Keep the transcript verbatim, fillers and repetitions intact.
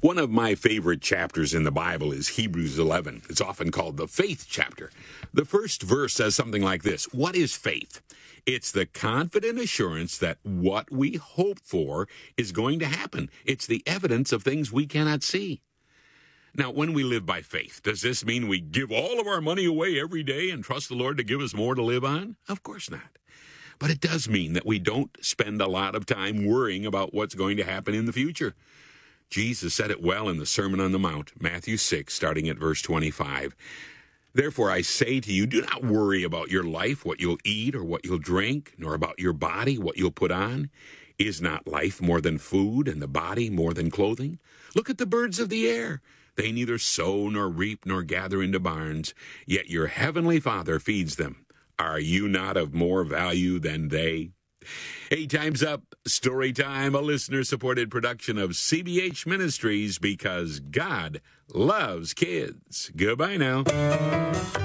One of my favorite chapters in the Bible is Hebrews eleven. It's often called the faith chapter. The first verse says something like this: What is faith? It's the confident assurance that what we hope for is going to happen. It's the evidence of things we cannot see. Now, when we live by faith, does this mean we give all of our money away every day and trust the Lord to give us more to live on? Of course not. But it does mean that we don't spend a lot of time worrying about what's going to happen in the future. Jesus said it well in the Sermon on the Mount, Matthew six, starting at verse twenty-five. Therefore I say to you, do not worry about your life, what you'll eat or what you'll drink, nor about your body, what you'll put on. Is not life more than food, and the body more than clothing? Look at the birds of the air. They neither sow nor reap nor gather into barns, yet your heavenly Father feeds them. Are you not of more value than they? Hey, time's up. Story time, a listener-supported production of C B H Ministries, because God loves kids. Goodbye now.